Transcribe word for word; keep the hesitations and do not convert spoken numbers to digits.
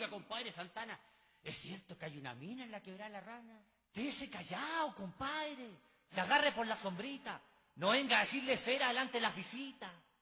Oiga, compadre Santana, ¿es cierto que hay una mina en la quebrada La Rana? Dése callado, compadre. Se agarre por la sombrita. No venga a decirle cera delante de las visitas.